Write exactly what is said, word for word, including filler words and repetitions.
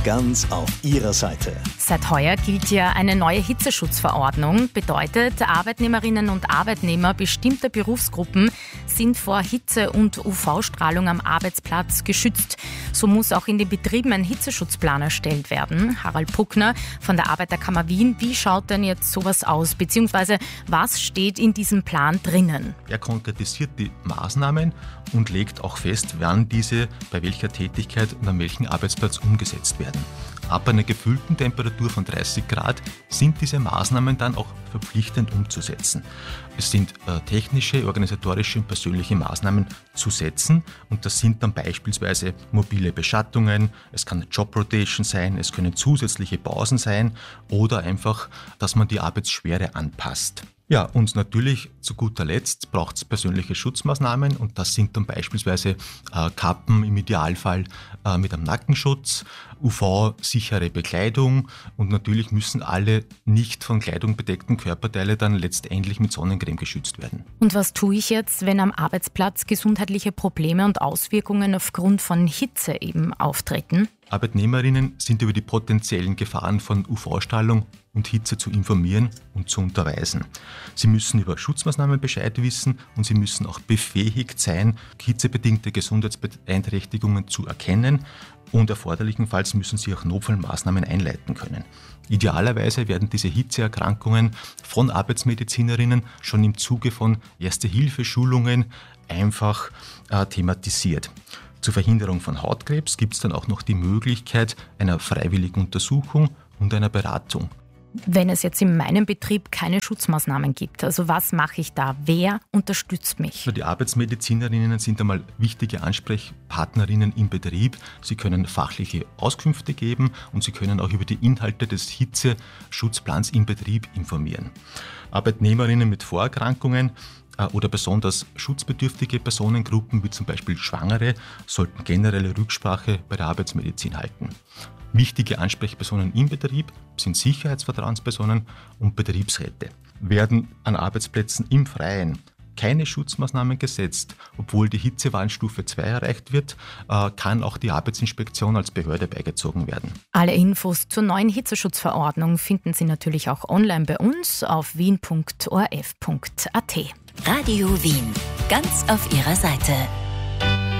ganz auf Ihrer Seite. Seit heuer gilt ja eine neue Hitzeschutzverordnung. Bedeutet, Arbeitnehmerinnen und Arbeitnehmer bestimmter Berufsgruppen sind vor Hitze- und U V-Strahlung am Arbeitsplatz geschützt. So muss auch in den Betrieben ein Hitzeschutzplan erstellt werden. Harald Bruckner von der Arbeiterkammer Wien, wie schaut denn jetzt sowas aus? Beziehungsweise was steht in diesem Plan drinnen? Er konkretisiert die Maßnahmen und legt auch fest, wann diese bei welcher Tätigkeit und an welchem Arbeitsplatz umgesetzt werden. Ab einer gefühlten Temperatur von dreißig Grad sind diese Maßnahmen dann auch verpflichtend umzusetzen. Es sind äh, technische, organisatorische und persönliche Maßnahmen zu setzen und das sind dann beispielsweise mobile Beschattungen, es kann Job-Rotation sein, es können zusätzliche Pausen sein oder einfach, dass man die Arbeitsschwere anpasst. Ja, und natürlich zu guter Letzt braucht es persönliche Schutzmaßnahmen und das sind dann beispielsweise äh, Kappen im Idealfall äh, mit einem Nackenschutz, U V-sichere Bekleidung und natürlich müssen alle nicht von Kleidung bedeckten Körperteile dann letztendlich mit Sonnencreme geschützt werden. Und was tue ich jetzt, wenn am Arbeitsplatz gesundheitliche Probleme und Auswirkungen aufgrund von Hitze eben auftreten? Arbeitnehmerinnen sind über die potenziellen Gefahren von U V-Strahlung und Hitze zu informieren und zu unterweisen. Sie müssen über Schutzmaßnahmen Bescheid wissen und sie müssen auch befähigt sein, hitzebedingte Gesundheitsbeeinträchtigungen zu erkennen und erforderlichenfalls müssen sie auch Notfallmaßnahmen einleiten können. Idealerweise werden diese Hitzeerkrankungen von Arbeitsmedizinerinnen schon im Zuge von Erste-Hilfe-Schulungen einfach äh, thematisiert. Zur Verhinderung von Hautkrebs gibt es dann auch noch die Möglichkeit einer freiwilligen Untersuchung und einer Beratung. Wenn es jetzt in meinem Betrieb keine Schutzmaßnahmen gibt, also was mache ich da? Wer unterstützt mich? Die Arbeitsmedizinerinnen sind einmal wichtige Ansprechpartnerinnen im Betrieb. Sie können fachliche Auskünfte geben und sie können auch über die Inhalte des Hitzeschutzplans im Betrieb informieren. Arbeitnehmerinnen mit Vorerkrankungen oder besonders schutzbedürftige Personengruppen, wie zum Beispiel Schwangere, sollten generelle Rücksprache bei der Arbeitsmedizin halten. Wichtige Ansprechpersonen im Betrieb sind Sicherheitsvertrauenspersonen und Betriebsräte. Werden an Arbeitsplätzen im Freien keine Schutzmaßnahmen gesetzt, obwohl die Hitzewarnstufe zwei erreicht wird, kann auch die Arbeitsinspektion als Behörde beigezogen werden. Alle Infos zur neuen Hitzeschutzverordnung finden Sie natürlich auch online bei uns auf wien punkt o r f punkt a t. Radio Wien, ganz auf Ihrer Seite.